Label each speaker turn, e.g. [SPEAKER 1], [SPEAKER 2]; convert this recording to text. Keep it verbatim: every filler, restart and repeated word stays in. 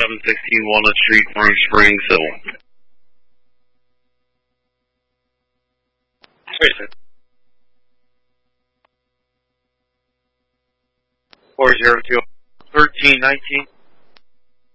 [SPEAKER 1] seven sixteen Walnut Street, Orange Springs, Civil. Wait a second. four zero two, thirteen nineteen.